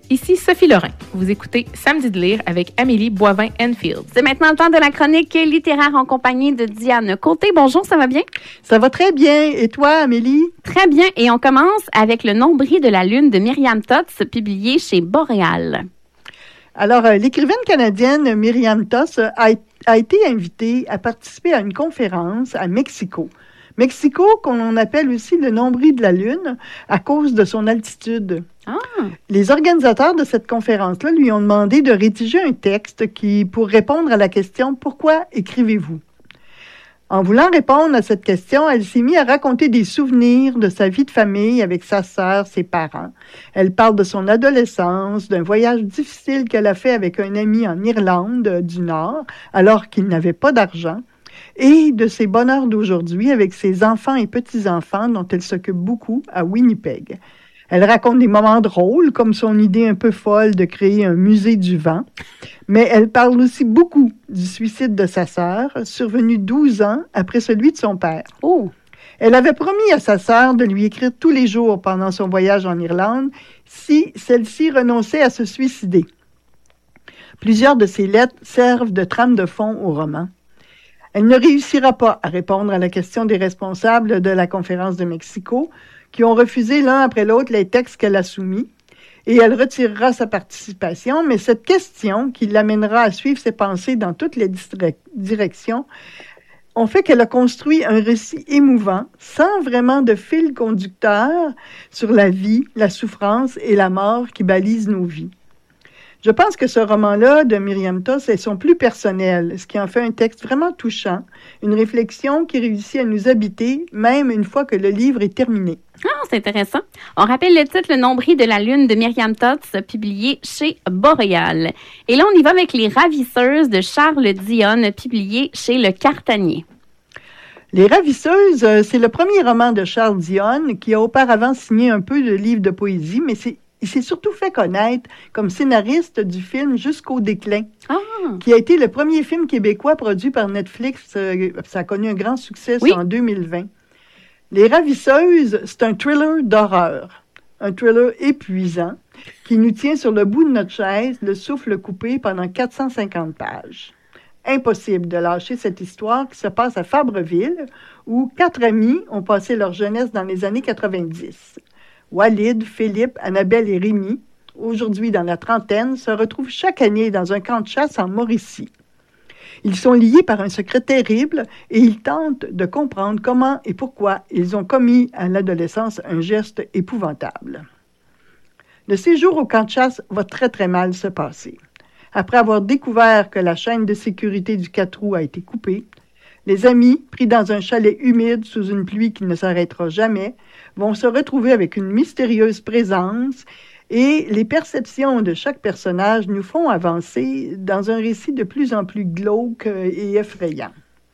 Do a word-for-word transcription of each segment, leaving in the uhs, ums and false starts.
Ici Sophie Lorrain. Vous écoutez Samedi de lire avec Amélie Boivin-Enfield. C'est maintenant le temps de la chronique littéraire en compagnie de Diane Côté. Bonjour, ça va bien? Ça va très bien. Et toi, Amélie? Très bien. Et on commence avec Le nombril de la lune de Myriam Toth, publié chez Boréal. Alors, euh, l'écrivaine canadienne Myriam Toth a, a été invitée à participer à une conférence à Mexico. Mexico, qu'on appelle aussi le nombril de la lune, à cause de son altitude. Ah. Les organisateurs de cette conférence-là lui ont demandé de rédiger un texte qui, pour répondre à la question « Pourquoi écrivez-vous ?» En voulant répondre à cette question, elle s'est mise à raconter des souvenirs de sa vie de famille avec sa sœur, ses parents. Elle parle de son adolescence, d'un voyage difficile qu'elle a fait avec un ami en Irlande du Nord, alors qu'il n'avait pas d'argent, et de ses bonheurs d'aujourd'hui avec ses enfants et petits-enfants dont elle s'occupe beaucoup à Winnipeg. Elle raconte des moments drôles, comme son idée un peu folle de créer un musée du vent. Mais elle parle aussi beaucoup du suicide de sa sœur, survenu douze ans après celui de son père. Oh! Elle avait promis à sa sœur de lui écrire tous les jours pendant son voyage en Irlande si celle-ci renonçait à se suicider. Plusieurs de ces lettres servent de trame de fond au roman. Elle ne réussira pas à répondre à la question des responsables de la conférence de Mexico, qui ont refusé l'un après l'autre les textes qu'elle a soumis, et elle retirera sa participation, mais cette question, qui l'amènera à suivre ses pensées dans toutes les distre- directions, ont fait qu'elle a construit un récit émouvant, sans vraiment de fil conducteur sur la vie, la souffrance et la mort qui balisent nos vies. Je pense que ce roman-là de Myriam Toth est son plus personnel, ce qui en fait un texte vraiment touchant, une réflexion qui réussit à nous habiter, même une fois que le livre est terminé. Ah, c'est intéressant. On rappelle le titre « Le nombril de la lune » de Myriam Toth, publié chez Boréal. Et là, on y va avec Les ravisseuses de Charles Dionne, publié chez Le Cartanier. Les ravisseuses, c'est le premier roman de Charles Dionne, qui a auparavant signé un peu de livres de poésie, mais c'est Il s'est surtout fait connaître comme scénariste du film Jusqu'au déclin, ah. qui a été le premier film québécois produit par Netflix. Ça a connu un grand succès oui. en deux mille vingt. Les Ravisseuses, c'est un thriller d'horreur, un thriller épuisant qui nous tient sur le bout de notre chaise, le souffle coupé pendant quatre cent cinquante pages. Impossible de lâcher cette histoire qui se passe à Fabreville, où quatre amis ont passé leur jeunesse dans les années quatre-vingt-dix. Walid, Philippe, Annabelle et Rémi, aujourd'hui dans la trentaine, se retrouvent chaque année dans un camp de chasse en Mauricie. Ils sont liés par un secret terrible et ils tentent de comprendre comment et pourquoi ils ont commis à l'adolescence un geste épouvantable. Le séjour au camp de chasse va très très mal se passer. Après avoir découvert que la chaîne de sécurité du quatre roues a été coupée, les amis, pris dans un chalet humide sous une pluie qui ne s'arrêtera jamais, vont se retrouver avec une mystérieuse présence et les perceptions de chaque personnage nous font avancer dans un récit de plus en plus glauque et effrayant.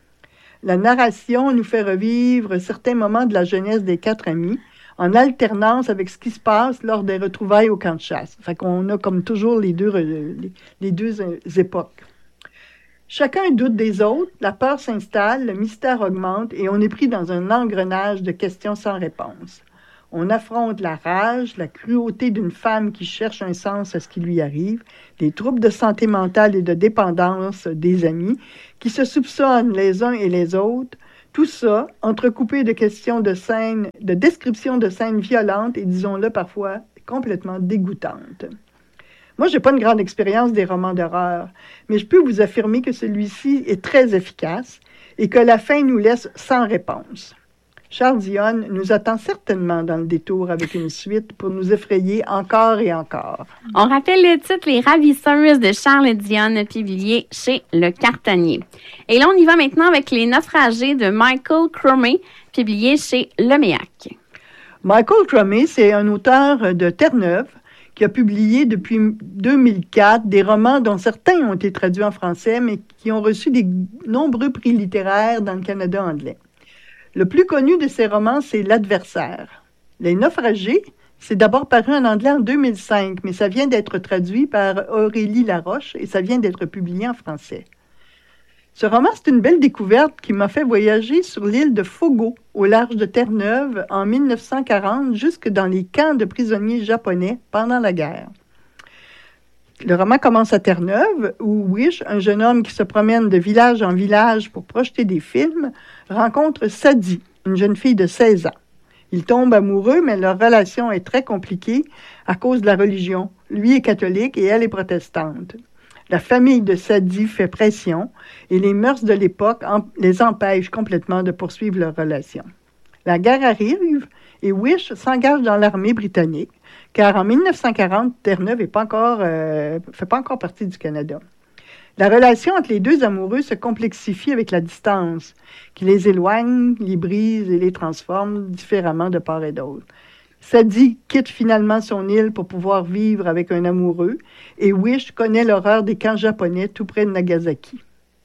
La narration nous fait revivre certains moments de la jeunesse des quatre amis en alternance avec ce qui se passe lors des retrouvailles au camp de chasse. Fait qu'on a comme toujours les deux, les, les deux époques. Chacun doute des autres, la peur s'installe, le mystère augmente et on est pris dans un engrenage de questions sans réponse. On affronte la rage, la cruauté d'une femme qui cherche un sens à ce qui lui arrive, les troubles de santé mentale et de dépendance des amis qui se soupçonnent les uns et les autres, tout ça entrecoupé de questions de scènes, de descriptions de scènes violentes et disons-le parfois complètement dégoûtantes. Moi, je n'ai pas une grande expérience des romans d'horreur, mais je peux vous affirmer que celui-ci est très efficace et que la fin nous laisse sans réponse. Charles Dionne nous attend certainement dans le détour avec une suite pour nous effrayer encore et encore. On rappelle le titre « Les ravisseuses » de Charles Dionne, publié chez Le Cartanier. Et là, on y va maintenant avec Les naufragés de Michael Crumey, publié chez Le Méac. Michael Crumey, c'est un auteur de Terre-Neuve, qui a publié depuis deux mille quatre des romans dont certains ont été traduits en français, mais qui ont reçu des nombreux prix littéraires dans le Canada anglais. Le plus connu de ces romans, c'est L'Adversaire. Les naufragés, c'est d'abord paru en anglais en deux mille cinq, mais ça vient d'être traduit par Aurélie Laroche et ça vient d'être publié en français. Ce roman, c'est une belle découverte qui m'a fait voyager sur l'île de Fogo, au large de Terre-Neuve, en mille neuf cent quarante, jusque dans les camps de prisonniers japonais pendant la guerre. Le roman commence à Terre-Neuve, où Wish, un jeune homme qui se promène de village en village pour projeter des films, rencontre Sadie, une jeune fille de seize ans. Ils tombent amoureux, mais leur relation est très compliquée à cause de la religion. Lui est catholique et elle est protestante. La famille de Sadie fait pression et les mœurs de l'époque en- les empêchent complètement de poursuivre leur relation. La guerre arrive et Wish s'engage dans l'armée britannique, car en dix-neuf cent quarante, Terre-Neuve ne euh, fait pas encore partie du Canada. La relation entre les deux amoureux se complexifie avec la distance, qui les éloigne, les brise et les transforme différemment de part et d'autre. Sadie quitte finalement son île pour pouvoir vivre avec un amoureux, et Wish connaît l'horreur des camps japonais tout près de Nagasaki.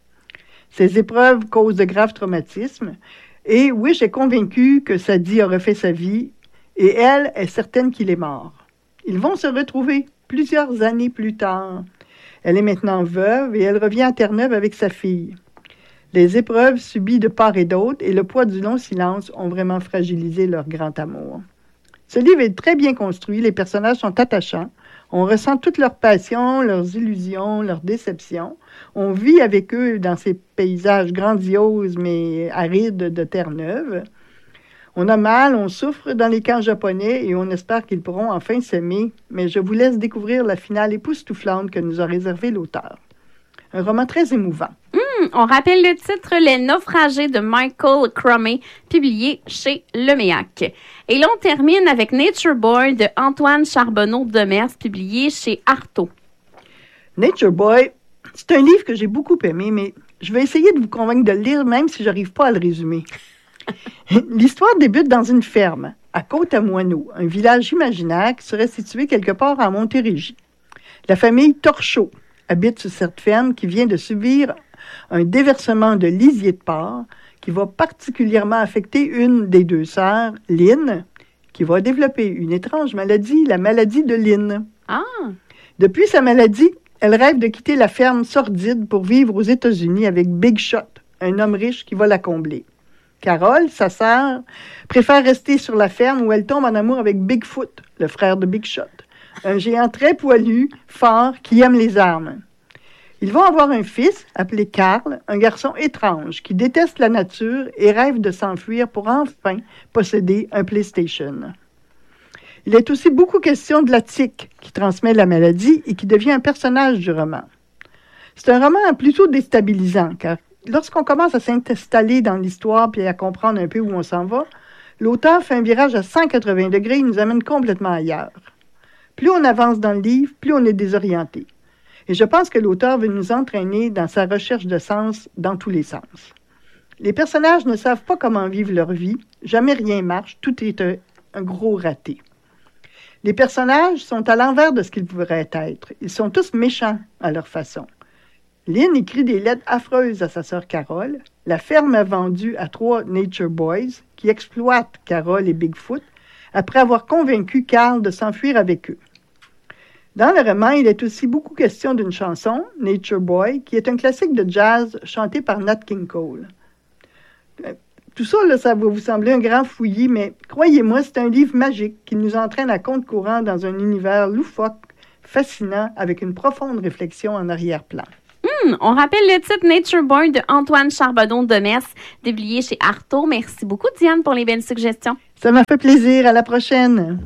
Ces épreuves causent de graves traumatismes, et Wish est convaincue que Sadie a refait sa vie, et elle est certaine qu'il est mort. Ils vont se retrouver plusieurs années plus tard. Elle est maintenant veuve et elle revient à Terre-Neuve avec sa fille. Les épreuves subies de part et d'autre et le poids du long silence ont vraiment fragilisé leur grand amour. Ce livre est très bien construit, les personnages sont attachants. On ressent toute leur passion, leurs illusions, leurs déceptions. On vit avec eux dans ces paysages grandioses mais arides de Terre-Neuve. On a mal, on souffre dans les camps japonais et on espère qu'ils pourront enfin s'aimer, mais je vous laisse découvrir la finale époustouflante que nous a réservée l'auteur. Un roman très émouvant. Hum, on rappelle le titre « Les naufragés » de Michael Crumey, publié chez Leméac. Et là, on termine avec « Nature Boy » de Antoine Charbonneau-Demers, publié chez Artaud. Nature Boy, c'est un livre que j'ai beaucoup aimé, mais je vais essayer de vous convaincre de le lire même si je n'arrive pas à le résumer. L'histoire débute dans une ferme, à Côte-à-Moineau, un village imaginaire qui serait situé quelque part en Montérégie. La famille Torchot habite sur cette ferme qui vient de subir un déversement de lisier de porc qui va particulièrement affecter une des deux sœurs, Lynn, qui va développer une étrange maladie, la maladie de Lynn. Ah! Depuis sa maladie, elle rêve de quitter la ferme sordide pour vivre aux États-Unis avec Big Shot, un homme riche qui va la combler. Carole, sa sœur, préfère rester sur la ferme où elle tombe en amour avec Bigfoot, le frère de Big Shot, un géant très poilu, fort, qui aime les armes. Ils vont avoir un fils, appelé Carl, un garçon étrange, qui déteste la nature et rêve de s'enfuir pour enfin posséder un PlayStation. Il est aussi beaucoup question de la tique, qui transmet la maladie et qui devient un personnage du roman. C'est un roman plutôt déstabilisant, car lorsqu'on commence à s'installer dans l'histoire et à comprendre un peu où on s'en va, l'auteur fait un virage à cent quatre-vingts degrés et nous amène complètement ailleurs. Plus on avance dans le livre, plus on est désorienté. Et je pense que l'auteur veut nous entraîner dans sa recherche de sens dans tous les sens. Les personnages ne savent pas comment vivre leur vie, jamais rien marche, tout est un, un gros raté. Les personnages sont à l'envers de ce qu'ils pourraient être. Ils sont tous méchants à leur façon. Lynn écrit des lettres affreuses à sa sœur Carole. La ferme est vendue à trois Nature Boys qui exploitent Carole et Bigfoot après avoir convaincu Carl de s'enfuir avec eux. Dans le roman, il est aussi beaucoup question d'une chanson, Nature Boy, qui est un classique de jazz chanté par Nat King Cole. Tout ça, là, ça va vous sembler un grand fouillis, mais croyez-moi, c'est un livre magique qui nous entraîne à compte-courant dans un univers loufoque, fascinant, avec une profonde réflexion en arrière-plan. Hum, on rappelle le titre Nature Boy de Antoine Charbonneau-Demers, publié chez Artaud. Merci beaucoup, Diane, pour les belles suggestions. Ça m'a fait plaisir. À la prochaine.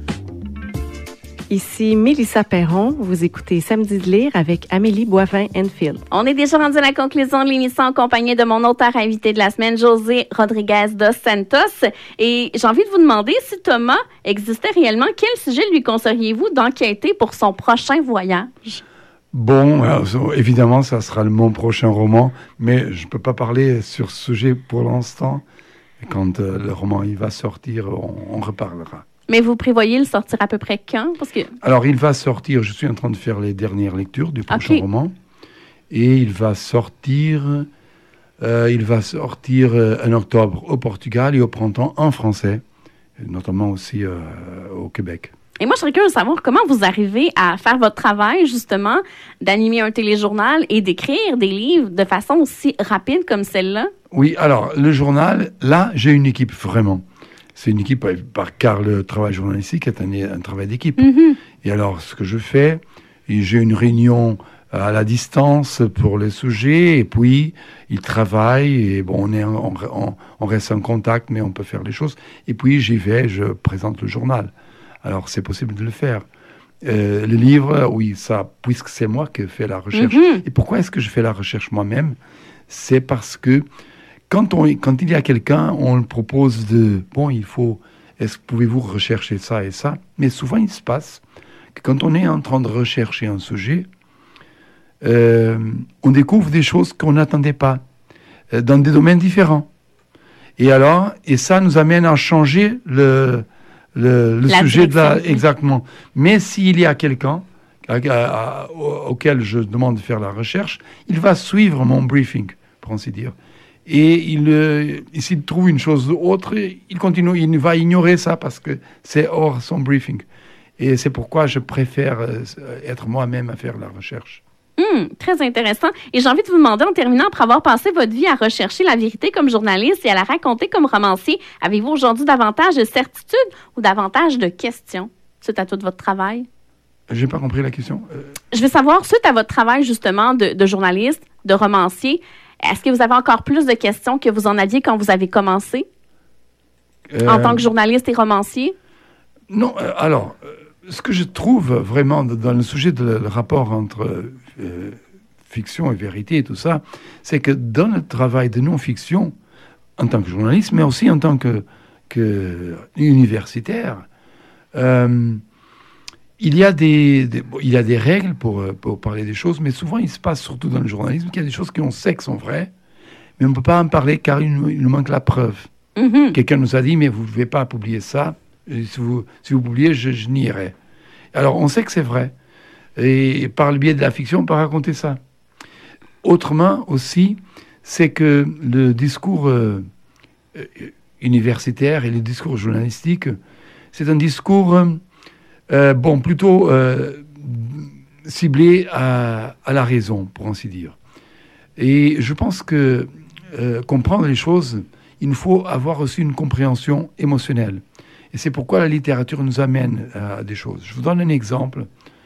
Ici Mélissa Perron, vous écoutez Samedi de lire avec Amélie Boivin-Enfield. On est déjà rendu à la conclusion de l'émission en compagnie de mon auteur invité de la semaine, José Rodriguez dos Santos. Et j'ai envie de vous demander si Thomas existait réellement, quel sujet lui conseilleriez-vous d'enquêter pour son prochain voyage? Bon, alors, évidemment, ça sera mon prochain roman, mais je ne peux pas parler sur ce sujet pour l'instant. Et quand euh, le roman il va sortir, on, on reparlera. Mais vous prévoyez le sortir à peu près quand? Parce que... Alors, il va sortir, je suis en train de faire les dernières lectures du prochain okay. roman, et il va sortir, euh, il va sortir euh, en octobre au Portugal et au printemps en français, notamment aussi euh, au Québec. Et moi, je serais curieuse de savoir comment vous arrivez à faire votre travail, justement, d'animer un téléjournal et d'écrire des livres de façon aussi rapide comme celle-là. Oui, alors, le journal, là, j'ai une équipe, vraiment. C'est une équipe, par car le travail journalistique est un, un travail d'équipe. Mm-hmm. Et alors, ce que je fais, et j'ai une réunion à la distance pour les sujets, et puis il travaille, et bon, on, est en, on, on reste en contact, mais on peut faire les choses. Et puis j'y vais, je présente le journal. Alors c'est possible de le faire. Euh, le livre, oui, ça, puisque c'est moi qui fais la recherche. Mm-hmm. Et pourquoi est-ce que je fais la recherche moi-même? C'est parce que quand, on, quand il y a quelqu'un, on le propose de, bon, il faut, est-ce que pouvez-vous rechercher ça et ça? Mais souvent il se passe que quand on est en train de rechercher un sujet, Euh, on découvre des choses qu'on n'attendait pas, euh, dans des domaines différents. Et alors, et ça nous amène à changer le, le, le sujet de la... Exactement. Mais s'il y a quelqu'un à, à, à, auquel je demande de faire la recherche, il va suivre mon briefing, pour ainsi dire. Et il, euh, s'il trouve une chose autre, il continue, il va ignorer ça parce que c'est hors son briefing. Et c'est pourquoi je préfère euh, être moi-même à faire la recherche. Hum, très intéressant. Et j'ai envie de vous demander, en terminant, après avoir passé votre vie à rechercher la vérité comme journaliste et à la raconter comme romancier, avez-vous aujourd'hui davantage de certitude ou davantage de questions suite à tout votre travail? J'ai pas compris la question. Euh... Je veux savoir, suite à votre travail, justement, de, de journaliste, de romancier, est-ce que vous avez encore plus de questions que vous en aviez quand vous avez commencé euh... en tant que journaliste et romancier? Non, euh, alors... Euh... Ce que je trouve vraiment dans le sujet du rapport entre euh, fiction et vérité et tout ça, c'est que dans le travail de non-fiction, en tant que journaliste, mais aussi en tant que, que universitaire, euh, il y a des, des, bon, il y a des règles pour, pour parler des choses, mais souvent il se passe, surtout dans le journalisme, qu'il y a des choses qu'on sait que sont vraies, mais on ne peut pas en parler car il nous, il nous manque la preuve. Mm-hmm. Quelqu'un nous a dit, mais vous ne devez pas publier ça. Et si vous, si vous publiez, je, je nierai. Alors, on sait que c'est vrai. Et, et par le biais de la fiction, on peut raconter ça. Autrement aussi, c'est que le discours euh, universitaire et le discours journalistique, c'est un discours, euh, bon, plutôt euh, ciblé à, à la raison, pour ainsi dire. Et je pense que euh, comprendre les choses, il nous faut avoir aussi une compréhension émotionnelle. Et c'est pourquoi la littérature nous amène à des choses. Je vous donne un exemple.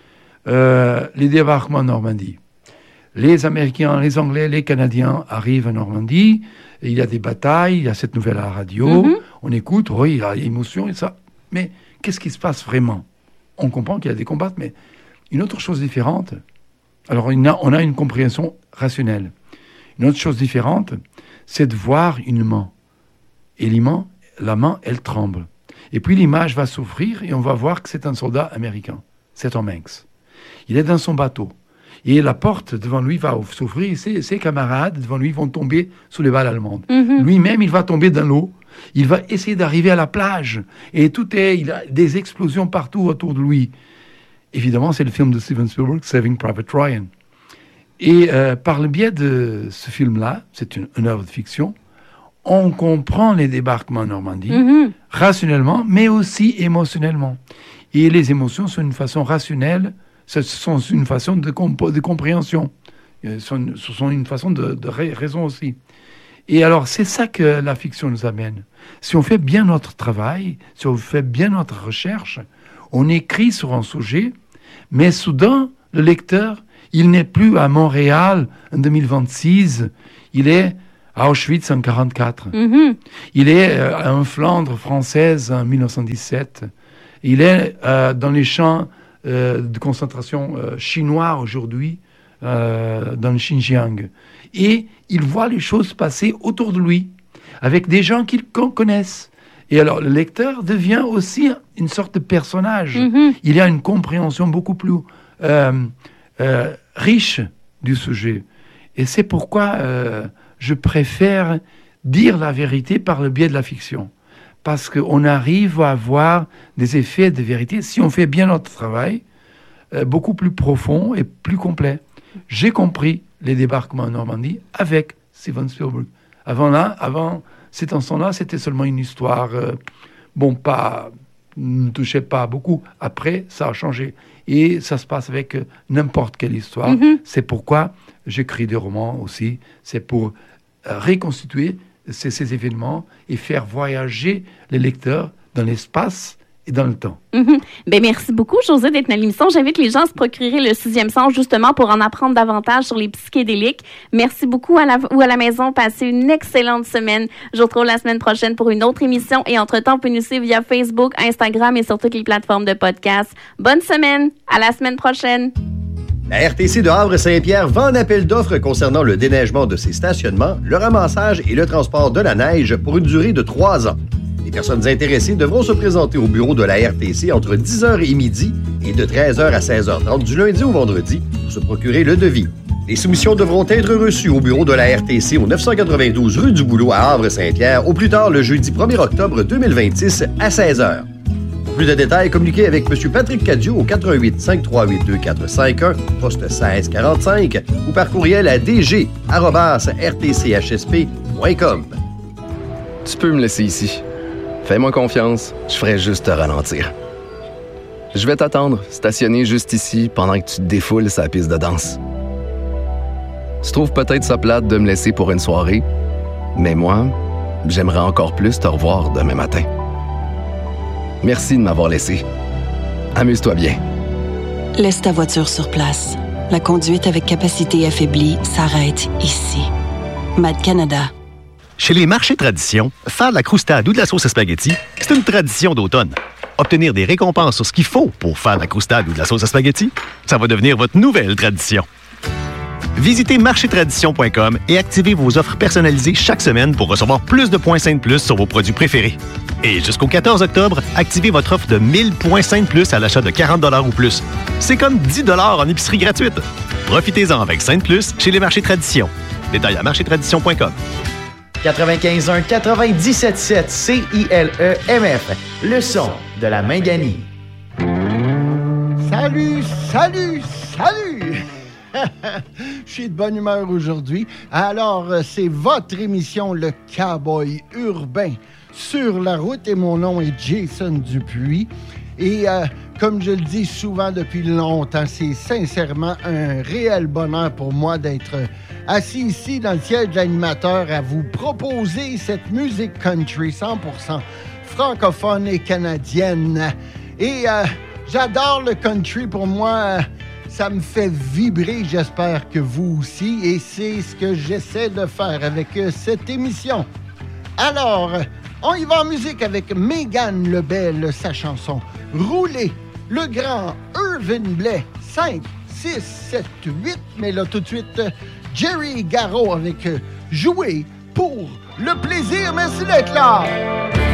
Euh, les débarquements en Normandie. Les Américains, les Anglais, les Canadiens arrivent en Normandie. Et il y a des batailles, il y a cette nouvelle à la radio. Mm-hmm. On écoute, oui, il y a émotion et ça. Mais qu'est-ce qui se passe vraiment? On comprend qu'il y a des combats, mais une autre chose différente. Alors, on a, on a une compréhension rationnelle. Une autre chose différente, c'est de voir une main. Et l'aimant, la main, elle tremble. Et puis l'image va s'ouvrir et on va voir que c'est un soldat américain. C'est Tom Hanks. Il est dans son bateau. Et la porte devant lui va s'ouvrir et ses, ses camarades devant lui vont tomber sous les balles allemandes. Mm-hmm. Lui-même, il va tomber dans l'eau. Il va essayer d'arriver à la plage. Et tout est... Il a des explosions partout autour de lui. Évidemment, c'est le film de Steven Spielberg, Saving Private Ryan. Et euh, par le biais de ce film-là, c'est une, une œuvre de fiction, on comprend les débarquements en Normandie, mm-hmm. rationnellement, mais aussi émotionnellement. Et les émotions sont une façon rationnelle, ce sont une façon de, comp- de compréhension, ce sont, ce sont une façon de, de raison aussi. Et alors, c'est ça que la fiction nous amène. Si on fait bien notre travail, si on fait bien notre recherche, on écrit sur un sujet, mais soudain, le lecteur, il n'est plus à Montréal en deux mille vingt-six, il est à Auschwitz en quarante-quatre. Mm-hmm. Il est euh, en Flandre française en mille neuf cent dix-sept. Il est euh, dans les champs euh, de concentration euh, chinois aujourd'hui, euh, dans le Xinjiang. Et il voit les choses passer autour de lui, avec des gens qu'il connaisse. Et alors, le lecteur devient aussi une sorte de personnage. Mm-hmm. Il y a une compréhension beaucoup plus euh, euh, riche du sujet. Et c'est pourquoi... Euh, je préfère dire la vérité par le biais de la fiction. Parce qu'on arrive à avoir des effets de vérité, si on fait bien notre travail, euh, beaucoup plus profond et plus complet. J'ai compris les débarquements en Normandie avec Steven Spielberg. Avant là, avant cet instant-là, c'était seulement une histoire, euh, bon, pas, ne touchait pas beaucoup. Après, ça a changé. Et ça se passe avec euh, n'importe quelle histoire. Mm-hmm. C'est pourquoi j'écris des romans aussi. C'est pour euh, reconstituer ces, ces événements et faire voyager les lecteurs dans l'espace et dans le temps. Mm-hmm. Ben, merci beaucoup, José, d'être dans l'émission. J'invite les gens à se procurer le sixième sens, justement, pour en apprendre davantage sur les psychédéliques. Merci beaucoup à la, ou à la maison. Passez une excellente semaine. Je vous retrouve la semaine prochaine pour une autre émission. Et entre-temps, vous pouvez nous suivre via Facebook, Instagram et sur toutes les plateformes de podcast. Bonne semaine. À la semaine prochaine. La R T C de Havre-Saint-Pierre vend un appel d'offres concernant le déneigement de ses stationnements, le ramassage et le transport de la neige pour une durée de trois ans. Les personnes intéressées devront se présenter au bureau de la R T C entre dix heures et midi et de treize heures à seize heures trente du lundi au vendredi pour se procurer le devis. Les soumissions devront être reçues au bureau de la R T C au neuf cent quatre-vingt-douze rue du Boulot à Havre-Saint-Pierre au plus tard le jeudi premier octobre deux mille vingt-six à seize heures. Pour plus de détails, communiquez avec M. Patrick Cadieux au quatre un huit, cinq trois huit, deux quatre cinq un, poste seize quarante-cinq ou par courriel à d g arobase r t c h s p point com. Tu peux me laisser ici. Fais-moi confiance, je ferai juste te ralentir. Je vais t'attendre, stationner juste ici, pendant que tu te défoules sa piste de danse. Tu trouves peut-être ça plate de me laisser pour une soirée, mais moi, j'aimerais encore plus te revoir demain matin. Merci de m'avoir laissé. Amuse-toi bien. Laisse ta voiture sur place. La conduite avec capacité affaiblie s'arrête ici. Mad Canada. Chez les marchés tradition, faire de la croustade ou de la sauce à spaghetti, c'est une tradition d'automne. Obtenir des récompenses sur ce qu'il faut pour faire de la croustade ou de la sauce à spaghetti, ça va devenir votre nouvelle tradition. Visitez marché tradition point com et activez vos offres personnalisées chaque semaine pour recevoir plus de points Saint Plus sur vos produits préférés. Et jusqu'au quatorze octobre, activez votre offre de mille points Saint Plus à l'achat de quarante dollars ou plus. C'est comme dix dollars en épicerie gratuite. Profitez-en avec Saint Plus chez les marchés tradition. Détails à marché tradition point com. quatre-vingt-quinze un quatre-vingt-dix-sept sept C I L E M F, le son de la Minganie. Salut, salut, salut! Je suis de bonne humeur aujourd'hui. Alors, c'est votre émission, Le Cowboy Urbain, sur la route. Et mon nom est Jason Dupuis. Et euh, comme je le dis souvent depuis longtemps, c'est sincèrement un réel bonheur pour moi d'être assis ici dans le siège de l'animateur à vous proposer cette musique country cent pour cent francophone et canadienne. Et euh, j'adore le country. Pour moi, ça me fait vibrer. J'espère que vous aussi. Et c'est ce que j'essaie de faire avec cette émission. Alors, on y va en musique avec Mégane Lebel, sa chanson « Rouler ». Le grand Irvin Blais, cinq, six, sept, huit. Mais là, tout de suite, Jerry Garraud avec « Jouer pour le plaisir ». Merci d'être là.